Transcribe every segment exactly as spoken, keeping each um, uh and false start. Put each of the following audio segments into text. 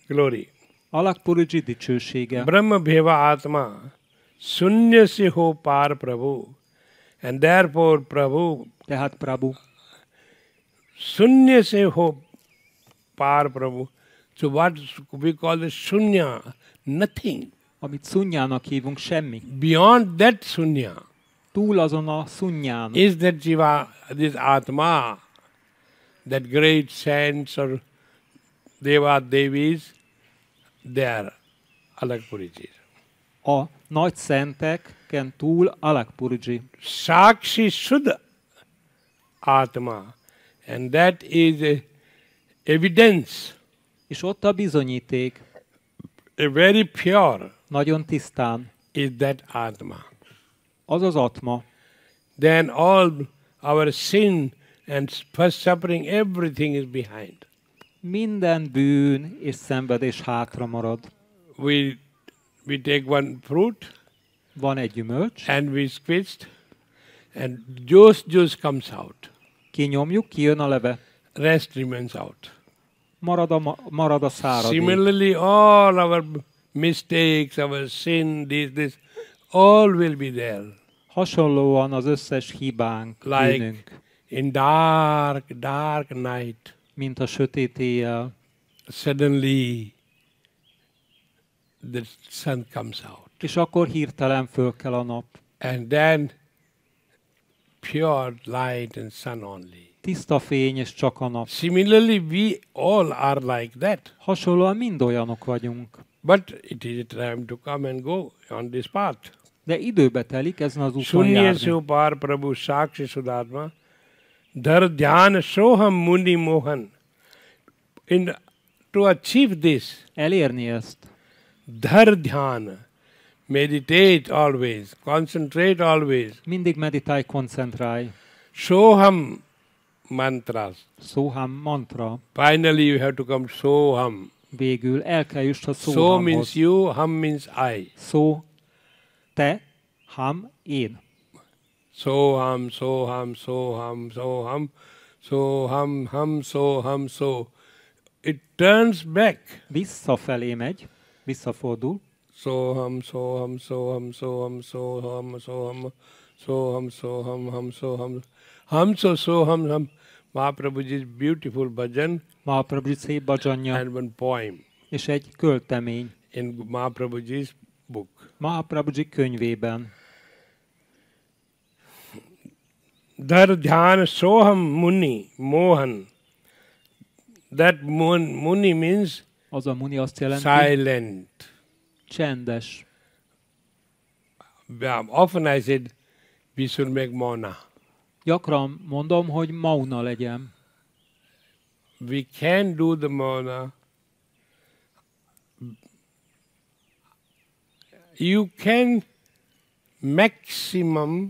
glory. Alak Purji dicsősége. Brahma Bheva Atma Sunya se ho par Prabhu. And therefore Prabhu Tehát Prabhu. Sunya se ho par Prabhu. So what we call the Sunya, nothing. Amit szunnyának hívunk, semmi. Beyond that Sunya Túl azon a szunnyán. is that Jiva, this Atma, that great saints or Deva Devis, they are Alak Purji. A nagy szenteken túl Alak Purji. Sakshi Shuddha Atma. And that is a evidence, És ott a bizonyíték, a very pure, nagyon tisztán, is that Atma. az az Atma. Then all our sin and suffering, everything is behind. Minden bűn és szenvedés hátra marad. We we take one fruit Van egy gyümölcs, and we squeezed, and juice juice comes out. kinyomjuk, kijön a leve, Rest remains out. marad a, ma- marad a száradék. Similarly, all our mistakes, our sin, this, this, all will be there. Hasonlóan az összes hibánk, Like bűnünk, in dark, dark night, mint a sötét éjjel, suddenly the sun comes out. és akkor hirtelen fölkel a nap. And then pure light and sun only. Tiszta fény, és csak a nap. Similarly, we all are like that. Hasonlóan mind olyanok vagyunk. But it is a time to come and go on this path. De időbe telik ezen az úton Sunya járni. Sopar Prabhu Sakshi Sudatma Dhar Dhyan Soham Muni Mohan. In, to achieve this, Elérni ezt, Dhar Dhyan, meditate always, concentrate always. mindig meditálj, koncentrálj. Soham mantras. Szóhám mantra. Finally you have to come Soham. Végül el kell juss a So means szóhámhoz. you, Ham means I. Szó, te, ham, én. Soham, Soham, Soham, Soham, Soham, Ham, Soham, so. It turns back. Visszafelé megy, visszafordul. Soham, Soham, Soham, Soham, Soham, Soham, Soham, Soham, Ham, Soham. Ham, so, Soham, Ham. Mahaprabhuji's beautiful bhajan Mahaprabhu szép bhajanja and one poem és egy költemény. in Mahaprabhuji's book. Mahaprabhuji könyvében. Dhar Dhyan Soham Muni, Mohan. That mun, Muni means Az a muni azt jelenti, silent. csendes. Um, Often I said we should make Mauna. Gyakran mondom, hogy mauna legyen. We can do the Mauna. You can maximum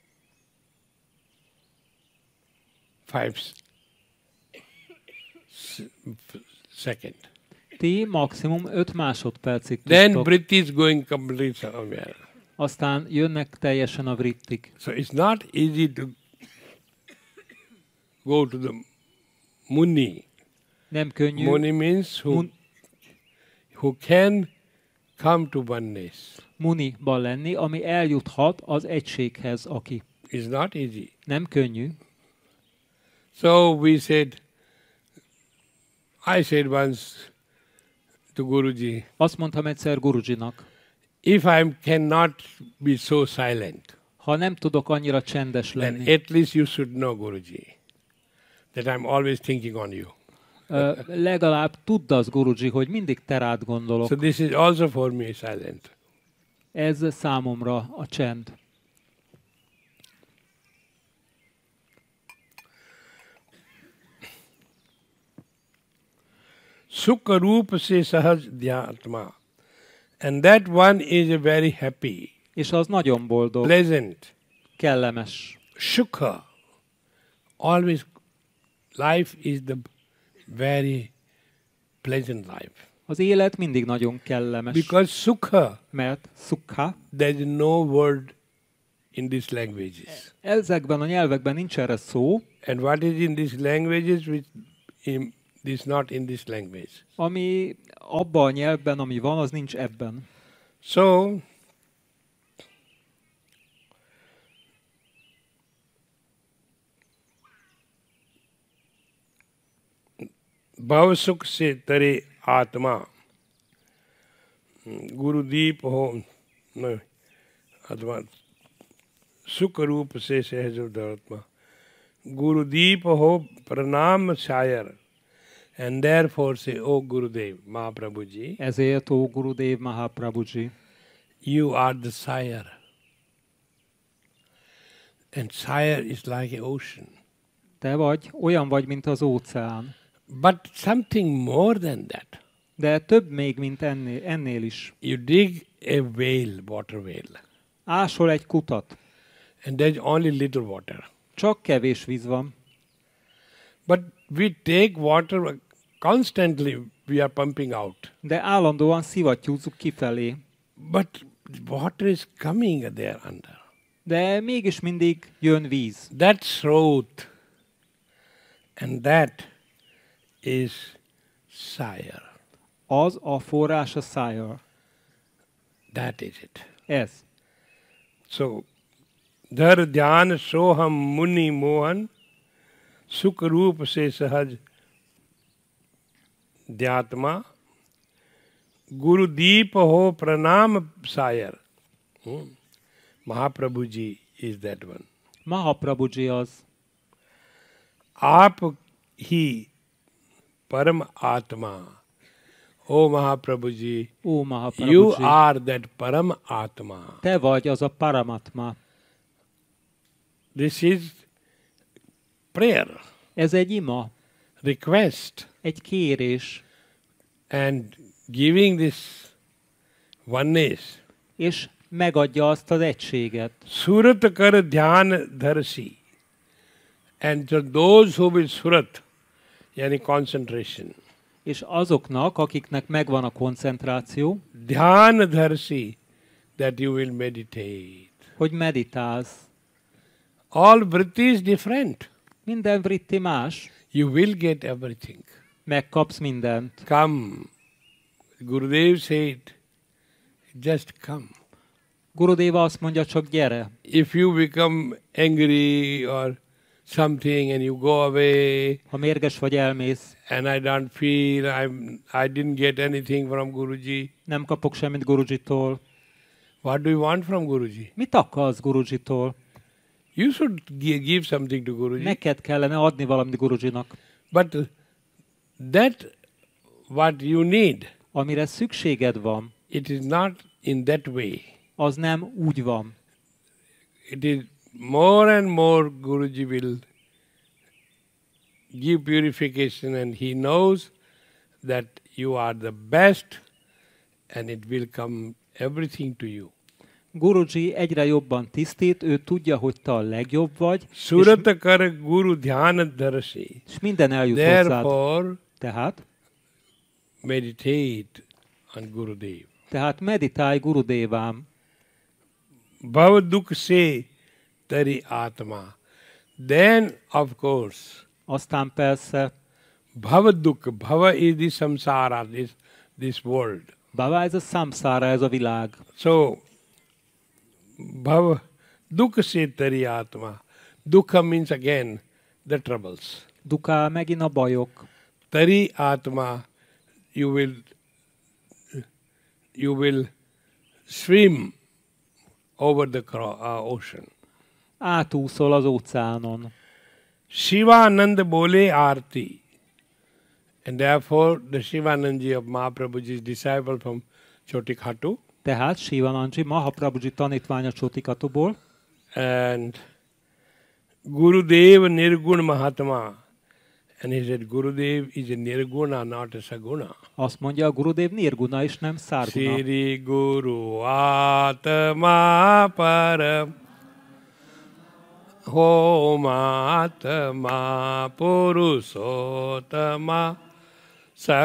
five s- s- second. Ti maximum öt másodpercig Then tudtok. breath is going completely somewhere. Aztán jönnek teljesen a vrittik. So it's not easy to go to the Muni. Nem könnyű. Muni means who, Mun- who can come to oneness. muniban lenni, ami eljuthat az egységhez, aki. It's not easy. Nem könnyű. So we said, I said once to Guruji, Azt mondtam egyszer Gurujinak, if I cannot be so silent, ha nem tudok annyira csendes then lenni, at least you should know, Guruji, that I'm always thinking on you. ö, legalább tudd az, Guruji, hogy mindig te rád gondolok. So this is also for me silent. Ez számomra a csend. Sukha Rupa se sahaj dhyatma. And that one is a very happy, És az nagyon boldog, pleasant, kellemes. Sukha. Always life is the very pleasant life. Az élet mindig nagyon kellemes. Because Sukha, Mert sukha, there is no word in these languages. ezekben a nyelvekben nincs erre szó, And what is in these languages which in This is not in this language. Ami abban a nyelvben, ami van, az nincs ebben. So, भव सुख से तरे आत्मा गुरुदीप हो न अथवा सुख रूप से सहज धर्मा गुरुदीप हो प्रणाम शायर and therefore say, O Gurudev, Mahaprabhuji, Ezért, ó Gurudev Mahaprabhuji, you are the sire. And sire is like an ocean. te vagy, olyan vagy, mint az óceán. But something more than that. De több még, mint ennél, ennél is. You dig a whale, water whale. Ásol egy kutat. And there's only little water. Csak kevés víz van. But we take water constantly, we are pumping out. De állandóan szivattyúzzuk kifelé. But water is coming there under. De mégis mindig jön víz. That throat and that is sire. Az a forrás a szájjal. That is it. Ez. So, dhar dhyan soham muni mohan sukh roop se sahaj dhyatma Guru Deep ho pranam sire. Hmm. Mahaprabhuji is that one. Mahaprabhuji az. आप ही परम आत्मा. O Mahaprabhuji, Ó Mahaprabhuji, you are that param atma. te vagy az a Paramatma. This is prayer, Ez egy ima, request, egy kérés, and giving this oneness. és megadja azt az egységet. Surat kar dhyan dharsi. And to those who will surat, yani concentration. És azoknak, akiknek megvan a koncentráció, Dhyan dharsi, that you will meditate. hogy meditálsz. All vritti is different. Minden vritti más, You will get everything. megkapsz mindent. Come. Gurudev said, just come. Gurudeva azt mondja, csak gyere. If you become angry or something and you go away Ha mérges vagy, elmész, and I don't feel I'm I didn't get anything from Guruji. nem kapok semmit Gurujitól. What do you want from Guruji? Mit akarsz Gurujitól? You should gi- give something to Guruji. Neked kellene adni valamit Gurujinak. But that what you need, Amire szükséged van, it is not in that way. az nem úgy van. It is more and more Guruji will give purification and he knows that you are the best and it will come everything to you. Guruji egyre jobban tisztít, ő tudja, hogy te a legjobb vagy, és, Surat kar Guru Dhyan Dharasi. és minden eljut hozzád. Therefore, Tehát, meditate on Gurudev. tehát meditálj Gurudevám. Bhav dukh se tari atma. Then, of course, Aztán persze, bhav dukh, bhava is the samsara, this, this world. baba, ez a samsára, ez a világ. So, bhav dukh se tari atma. Dukha means again the troubles. Duká megint a bajok. Tari atma, you will you will swim over the cro- uh, ocean. Átúszol az óceánon. Shivanand bole arti. And therefore the Shivanandji of Mahaprabhuji's disciple from Chotikhatu. Tehát Sivananji, Mahaprabhuji tanítványa Csotikatuból, And Gurudev Nirgun Mahatma. And he said Gurudev is a Nirguna, not a Saguna. azt mondja, a Gurudev Nirguna és nem Szárguna. Sri Guru Atma Param Hom Atma Purusottama